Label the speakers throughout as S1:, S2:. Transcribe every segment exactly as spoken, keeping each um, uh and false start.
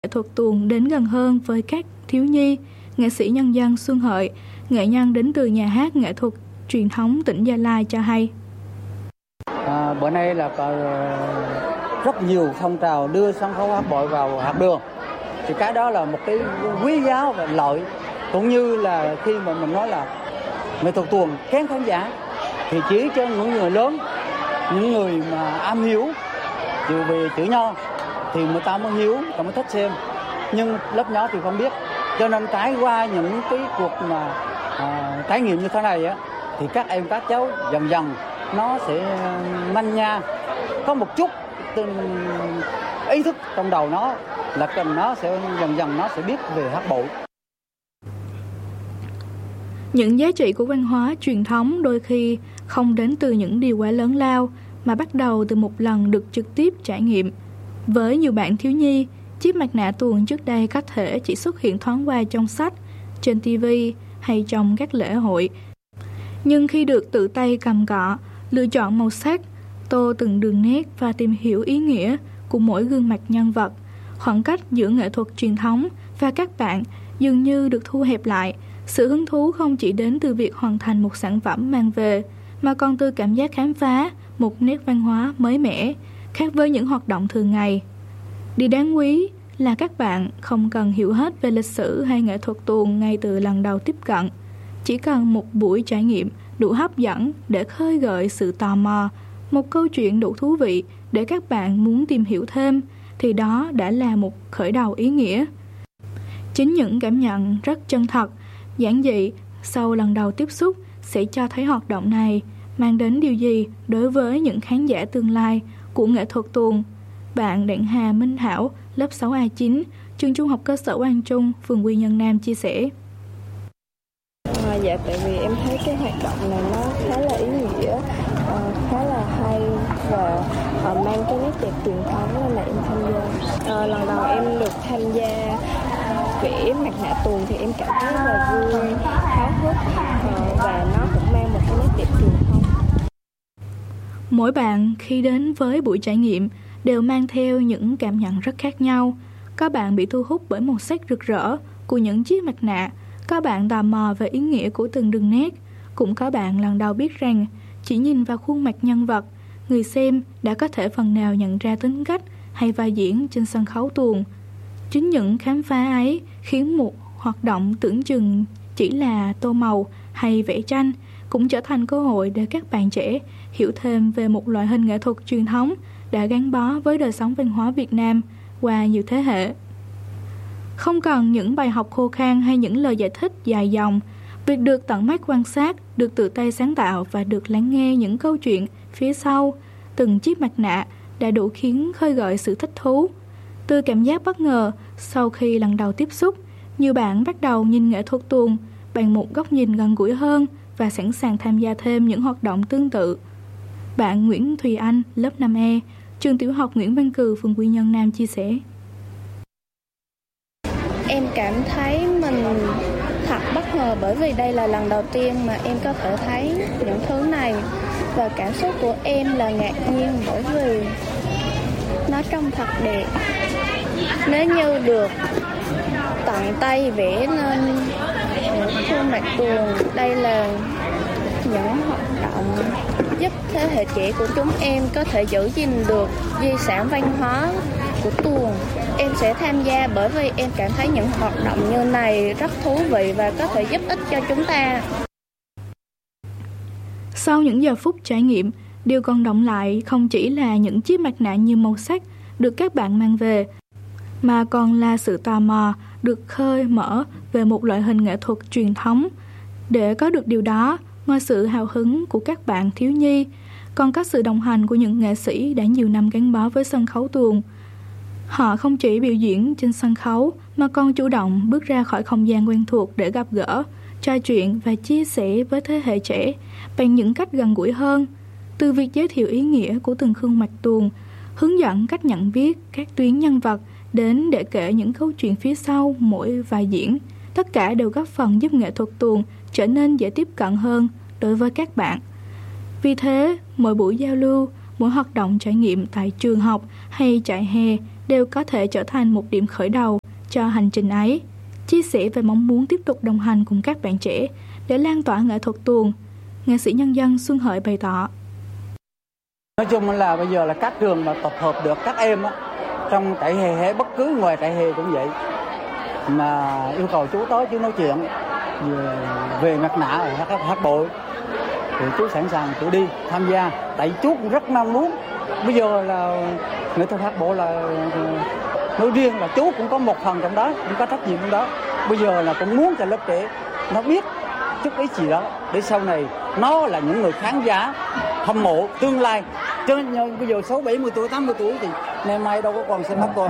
S1: nghệ thuật tuồng đến gần hơn với các thiếu nhi. Nghệ sĩ nhân dân Xuân Hợi, nghệ nhân đến từ nhà hát nghệ thuật truyền thống tỉnh Gia Lai cho hay.
S2: À, bữa nay là có rất nhiều phong trào đưa sân khấu hát bội vào học đường. Thì cái đó là một cái quý giá và lợi. Cũng như là khi mà mình nói là nghệ thuật tuồng kén khán giả thì chỉ cho những người lớn, những người mà am hiểu về chữ nho thì người ta mới hiểu, người ta mới thích xem. Nhưng lớp nhỏ thì không biết. Cho nên trải qua những cái cuộc mà à, trải nghiệm như thế này á, thì các em các cháu dần dần nó sẽ manh nha, có một chút ý thức trong đầu nó là cần nó sẽ dần dần nó sẽ biết về hát bội.
S1: Những giá trị của văn hóa truyền thống đôi khi không đến từ những điều quá lớn lao mà bắt đầu từ một lần được trực tiếp trải nghiệm. Với nhiều bạn thiếu nhi, chiếc mặt nạ tuồng trước đây có thể chỉ xuất hiện thoáng qua trong sách, trên ti vi hay trong các lễ hội. Nhưng khi được tự tay cầm cọ, lựa chọn màu sắc, tô từng đường nét và tìm hiểu ý nghĩa của mỗi gương mặt nhân vật, khoảng cách giữa nghệ thuật truyền thống và các bạn dường như được thu hẹp lại. Sự hứng thú không chỉ đến từ việc hoàn thành một sản phẩm mang về, mà còn từ cảm giác khám phá một nét văn hóa mới mẻ, khác với những hoạt động thường ngày. Điều đáng quý là các bạn không cần hiểu hết về lịch sử hay nghệ thuật tuồng ngay từ lần đầu tiếp cận. Chỉ cần một buổi trải nghiệm đủ hấp dẫn để khơi gợi sự tò mò, một câu chuyện đủ thú vị để các bạn muốn tìm hiểu thêm, thì đó đã là một khởi đầu ý nghĩa. Chính những cảm nhận rất chân thật, giản dị sau lần đầu tiếp xúc sẽ cho thấy hoạt động này mang đến điều gì đối với những khán giả tương lai của nghệ thuật tuồng. Bạn Đặng Hà Minh Thảo, lớp sáu A chín, trường Trung học cơ sở Quang Trung, phường Quy Nhơn Nam chia sẻ.
S3: À, dạ, tại vì em thấy cái hoạt động này nó khá là ý nghĩa, uh, khá là hay và uh, mang cái nét đẹp truyền thống nên là em tham gia. Uh, lần đầu em được tham gia vẽ mặt nạ tuồng thì em cảm thấy rất là vui, háo hức uh, và nó cũng mang một cái nét đẹp truyền thống.
S1: Mỗi bạn khi đến với buổi trải nghiệm đều mang theo những cảm nhận rất khác nhau. Có bạn bị thu hút bởi màu sắc rực rỡ của những chiếc mặt nạ, có bạn tò mò về ý nghĩa của từng đường nét, cũng có bạn lần đầu biết rằng chỉ nhìn vào khuôn mặt nhân vật, người xem đã có thể phần nào nhận ra tính cách hay vai diễn trên sân khấu tuồng. Chính những khám phá ấy khiến một hoạt động tưởng chừng chỉ là tô màu hay vẽ tranh cũng trở thành cơ hội để các bạn trẻ hiểu thêm về một loại hình nghệ thuật truyền thống đã gắn bó với đời sống văn hóa Việt Nam qua nhiều thế hệ. Không cần những bài học khô khan hay những lời giải thích dài dòng, việc được tận mắt quan sát, được tự tay sáng tạo và được lắng nghe những câu chuyện phía sau từng chiếc mặt nạ đã đủ khiến khơi gợi sự thích thú. Từ cảm giác bất ngờ sau khi lần đầu tiếp xúc, nhiều bạn bắt đầu nhìn nghệ thuật tuồng bằng một góc nhìn gần gũi hơn và sẵn sàng tham gia thêm những hoạt động tương tự. Bạn Nguyễn Thùy Anh, lớp năm E, trường tiểu học Nguyễn Văn Cừ, phường Quy Nhơn Nam chia sẻ.
S3: Em cảm thấy mình thật bất ngờ bởi vì đây là lần đầu tiên mà em có thể thấy những thứ này, và cảm xúc của em là ngạc nhiên bởi vì nó trông thật đẹp. Nếu như được tận tay vẽ lên khuôn mặt tuồng, đây là những hoạt động giúp thế hệ trẻ của chúng em có thể giữ gìn được di sản văn hóa của tuồng. Em sẽ tham gia bởi vì em cảm thấy những hoạt động như này rất thú vị và có thể giúp ích cho chúng ta.
S1: Sau những giờ phút trải nghiệm, điều còn động lại không chỉ là những chiếc mặt nạ nhiều màu sắc được các bạn mang về, mà còn là sự tò mò được khơi mở về một loại hình nghệ thuật truyền thống. Để có được điều đó, ngoài sự hào hứng của các bạn thiếu nhi, còn có sự đồng hành của những nghệ sĩ đã nhiều năm gắn bó với sân khấu tuồng. Họ không chỉ biểu diễn trên sân khấu mà còn chủ động bước ra khỏi không gian quen thuộc để gặp gỡ, trò chuyện và chia sẻ với thế hệ trẻ bằng những cách gần gũi hơn. Từ việc giới thiệu ý nghĩa của từng khuôn mặt tuồng, hướng dẫn cách nhận viết các tuyến nhân vật, đến để kể những câu chuyện phía sau mỗi vai diễn, tất cả đều góp phần giúp nghệ thuật tuồng trở nên dễ tiếp cận hơn đối với các bạn. Vì thế, mỗi buổi giao lưu, mỗi hoạt động trải nghiệm tại trường học hay trại hè đều có thể trở thành một điểm khởi đầu cho hành trình ấy. Chia sẻ về mong muốn tiếp tục đồng hành cùng các bạn trẻ để lan tỏa nghệ thuật tuồng, nghệ sĩ nhân dân Xuân Hợi bày tỏ.
S2: Nói chung là bây giờ là các trường mà tập hợp được các em á, trong trại hè hay bất cứ ngoài trại hè cũng vậy, mà yêu cầu chú tới chú nói chuyện về, về mặt nạ ở hát, hát bội thì chú sẵn sàng chú đi tham gia. Tại chú cũng rất mong muốn bây giờ là nghệ thuật hát bộ là nói riêng là chú cũng có một phần trong đó, cũng có trách nhiệm trong đó. Bây giờ là cũng muốn cho lớp trẻ nó biết chút ít gì đó để sau này nó là những người khán giả hâm mộ tương lai. Chứ bây giờ sáu bảy mươi tuổi, tám mươi tuổi thì ngày mai đâu có còn xem hát còn.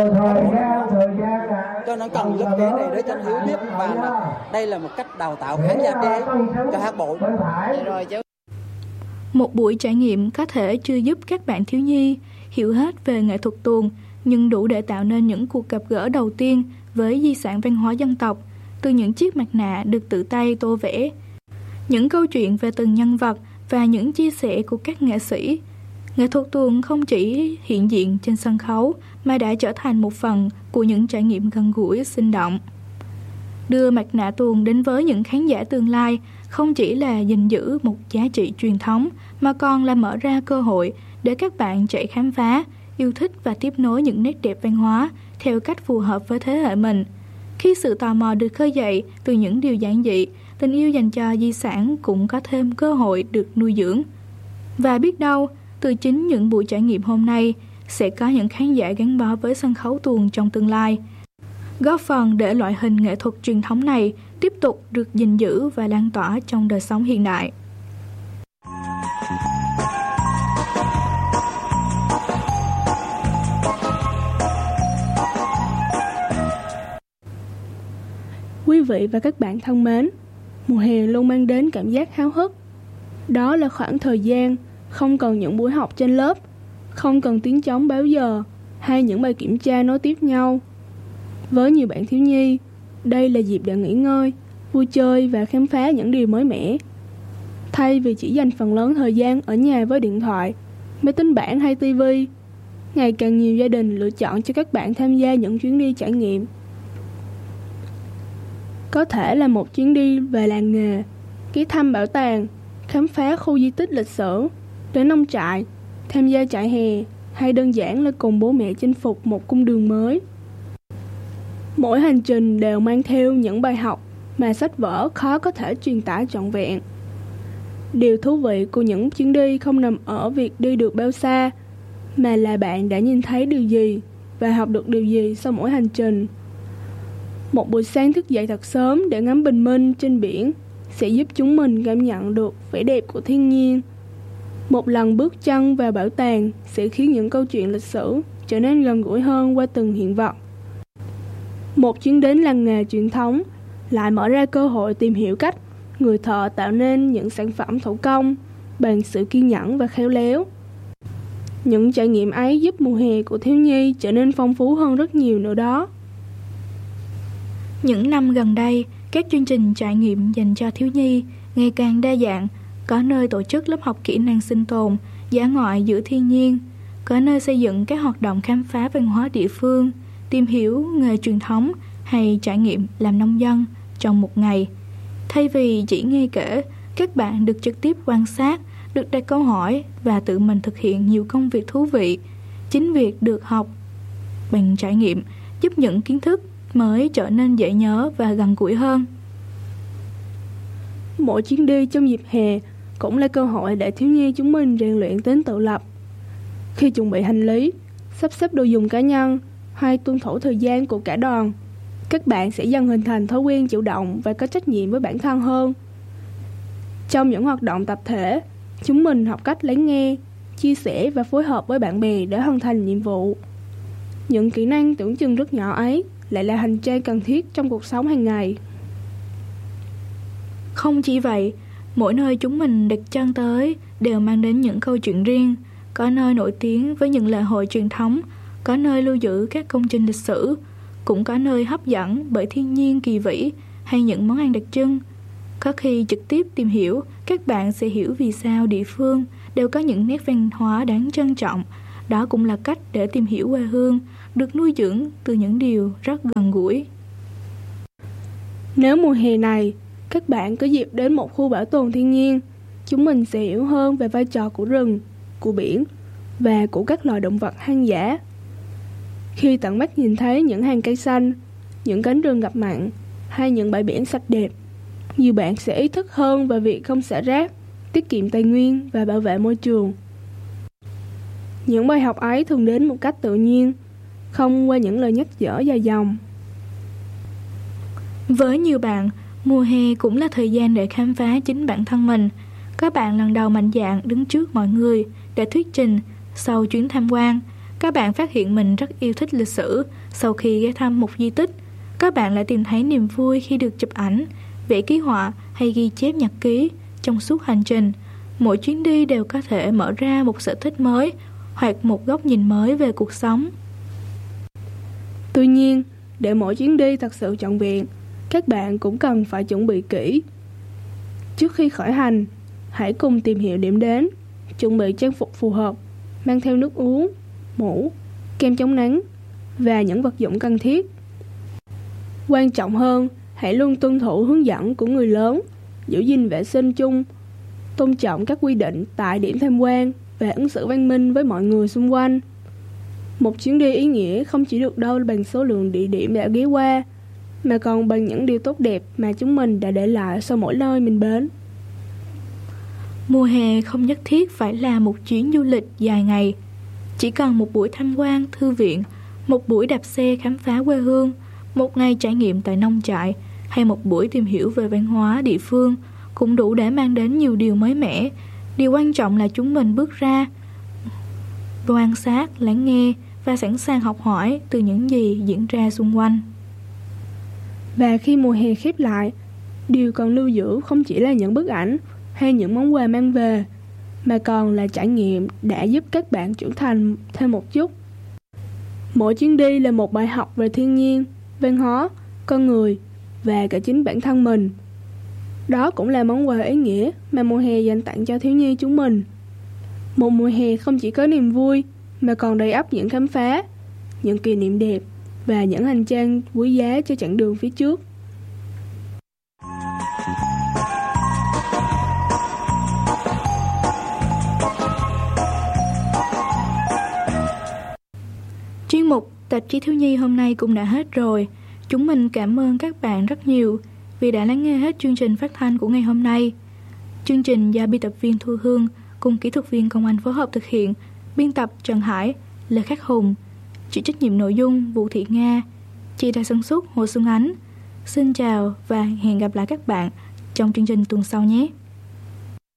S2: Cho nên cần lớp trẻ này để cho hiểu biết và là đây là một cách đào tạo khán giả trẻ cho hát bộ.
S1: Một buổi trải nghiệm có thể chưa giúp các bạn thiếu nhi hiểu hết về nghệ thuật tuồng, nhưng đủ để tạo nên những cuộc gặp gỡ đầu tiên với di sản văn hóa dân tộc, từ những chiếc mặt nạ được tự tay tô vẽ, những câu chuyện về từng nhân vật và những chia sẻ của các nghệ sĩ. Nghệ thuật tuồng không chỉ hiện diện trên sân khấu mà đã trở thành một phần của những trải nghiệm gần gũi, sinh động. Đưa mặt nạ tuồng đến với những khán giả tương lai không chỉ là gìn giữ một giá trị truyền thống mà còn là mở ra cơ hội để các bạn trẻ khám phá, yêu thích và tiếp nối những nét đẹp văn hóa theo cách phù hợp với thế hệ mình. Khi sự tò mò được khơi dậy từ những điều giản dị, tình yêu dành cho di sản cũng có thêm cơ hội được nuôi dưỡng. Và biết đâu, từ chính những buổi trải nghiệm hôm nay sẽ có những khán giả gắn bó với sân khấu tuồng trong tương lai, góp phần để loại hình nghệ thuật truyền thống này tiếp tục được gìn giữ và lan tỏa trong đời sống hiện đại.
S4: Quý vị và các bạn thân mến, mùa hè luôn mang đến cảm giác háo hức. Đó là khoảng thời gian không cần những buổi học trên lớp, không cần tiếng trống báo giờ hay những bài kiểm tra nối tiếp nhau. Với nhiều bạn thiếu nhi, đây là dịp để nghỉ ngơi, vui chơi và khám phá những điều mới mẻ. Thay vì chỉ dành phần lớn thời gian ở nhà với điện thoại, máy tính bảng hay ti vi, ngày càng nhiều gia đình lựa chọn cho các bạn tham gia những chuyến đi trải nghiệm. Có thể là một chuyến đi về làng nghề, ghé thăm bảo tàng, khám phá khu di tích lịch sử, đến nông trại, tham gia trại hè, hay đơn giản là cùng bố mẹ chinh phục một cung đường mới. Mỗi hành trình đều mang theo những bài học mà sách vở khó có thể truyền tải trọn vẹn. Điều thú vị của những chuyến đi không nằm ở việc đi được bao xa, mà là bạn đã nhìn thấy điều gì và học được điều gì sau mỗi hành trình. Một buổi sáng thức dậy thật sớm để ngắm bình minh trên biển sẽ giúp chúng mình cảm nhận được vẻ đẹp của thiên nhiên. Một lần bước chân vào bảo tàng sẽ khiến những câu chuyện lịch sử trở nên gần gũi hơn qua từng hiện vật. Một chuyến đến làng nghề truyền thống lại mở ra cơ hội tìm hiểu cách người thợ tạo nên những sản phẩm thủ công bằng sự kiên nhẫn và khéo léo. Những trải nghiệm ấy giúp mùa hè của thiếu nhi trở nên phong phú hơn rất nhiều nữa đó.
S1: Những năm gần đây, các chương trình trải nghiệm dành cho thiếu nhi ngày càng đa dạng. Có nơi tổ chức lớp học kỹ năng sinh tồn, dã ngoại giữa thiên nhiên, có nơi xây dựng các hoạt động khám phá văn hóa địa phương, tìm hiểu nghề truyền thống hay trải nghiệm làm nông dân trong một ngày. Thay vì chỉ nghe kể, các bạn được trực tiếp quan sát, được đặt câu hỏi và tự mình thực hiện nhiều công việc thú vị. Chính việc được học bằng trải nghiệm giúp những kiến thức mới trở nên dễ nhớ và gần gũi hơn.
S4: Mỗi chuyến đi trong dịp hè cũng là cơ hội để thiếu nhi chúng mình rèn luyện tính tự lập. Khi chuẩn bị hành lý, sắp xếp đồ dùng cá nhân hay tuân thủ thời gian của cả đoàn, các bạn sẽ dần hình thành thói quen chủ động và có trách nhiệm với bản thân hơn. Trong những hoạt động tập thể, chúng mình học cách lắng nghe, chia sẻ và phối hợp với bạn bè để hoàn thành nhiệm vụ. Những kỹ năng tưởng chừng rất nhỏ ấy lại là hành trang cần thiết trong cuộc sống hàng ngày.
S1: Không chỉ vậy, mỗi nơi chúng mình đặt chân tới đều mang đến những câu chuyện riêng. Có nơi nổi tiếng với những lễ hội truyền thống, có nơi lưu giữ các công trình lịch sử, cũng có nơi hấp dẫn bởi thiên nhiên kỳ vĩ hay những món ăn đặc trưng. Có khi trực tiếp tìm hiểu, các bạn sẽ hiểu vì sao địa phương đều có những nét văn hóa đáng trân trọng. Đó cũng là cách để tìm hiểu quê hương, được nuôi dưỡng từ những điều rất gần gũi.
S4: Nếu mùa hè này, các bạn có dịp đến một khu bảo tồn thiên nhiên, chúng mình sẽ hiểu hơn về vai trò của rừng, của biển và của các loài động vật hoang dã. Khi tận mắt nhìn thấy những hàng cây xanh, những cánh rừng ngập mặn hay những bãi biển sạch đẹp, nhiều bạn sẽ ý thức hơn về việc không xả rác, tiết kiệm tài nguyên và bảo vệ môi trường. Những bài học ấy thường đến một cách tự nhiên, không qua những lời nhắc nhở dài dòng.
S1: Với nhiều bạn, mùa hè cũng là thời gian để khám phá chính bản thân mình. Các bạn lần đầu mạnh dạn đứng trước mọi người để thuyết trình. Sau chuyến tham quan, các bạn phát hiện mình rất yêu thích lịch sử. Sau khi ghé thăm một di tích, các bạn lại tìm thấy niềm vui khi được chụp ảnh, vẽ ký họa hay ghi chép nhật ký. Trong suốt hành trình, mỗi chuyến đi đều có thể mở ra một sở thích mới hoặc một góc nhìn mới về cuộc sống.
S4: Tuy nhiên, để mỗi chuyến đi thật sự trọn vẹn, các bạn cũng cần phải chuẩn bị kỹ. Trước khi khởi hành, hãy cùng tìm hiểu điểm đến, chuẩn bị trang phục phù hợp, mang theo nước uống, mũ, kem chống nắng và những vật dụng cần thiết. Quan trọng hơn, hãy luôn tuân thủ hướng dẫn của người lớn, giữ gìn vệ sinh chung, tôn trọng các quy định tại điểm tham quan và ứng xử văn minh với mọi người xung quanh. Một chuyến đi ý nghĩa không chỉ được đo bằng số lượng địa điểm đã ghé qua, mà còn bằng những điều tốt đẹp mà chúng mình đã để lại sau mỗi nơi mình đến.
S1: Mùa hè không nhất thiết phải là một chuyến du lịch dài ngày. Chỉ cần một buổi tham quan thư viện, một buổi đạp xe khám phá quê hương, một ngày trải nghiệm tại nông trại hay một buổi tìm hiểu về văn hóa địa phương cũng đủ để mang đến nhiều điều mới mẻ. Điều quan trọng là chúng mình bước ra, quan sát, lắng nghe và sẵn sàng học hỏi từ những gì diễn ra xung quanh.
S4: Và khi mùa hè khép lại, điều còn lưu giữ không chỉ là những bức ảnh hay những món quà mang về, mà còn là trải nghiệm đã giúp các bạn trưởng thành thêm một chút. Mỗi chuyến đi là một bài học về thiên nhiên, văn hóa, con người và cả chính bản thân mình. Đó cũng là món quà ý nghĩa mà mùa hè dành tặng cho thiếu nhi chúng mình. Một mùa hè không chỉ có niềm vui, mà còn đầy ắp những khám phá, những kỷ niệm đẹp và những hành trang quý giá cho chặng đường phía trước.
S1: Chuyên mục Tạp chí Thiếu nhi hôm nay cũng đã hết rồi. Chúng mình cảm ơn các bạn rất nhiều vì đã lắng nghe hết chương trình phát thanh của ngày hôm nay. Chương trình do biên tập viên Thu Hương cùng kỹ thuật viên Công Anh phối hợp thực hiện. Biên tập Trần Hải, Lê Khắc Hùng, chịu trách nhiệm nội dung Vũ Thị Nga, chị đã sản xuất Hồ Xuân Ánh. Xin chào và hẹn gặp lại các bạn trong chương trình tuần sau nhé.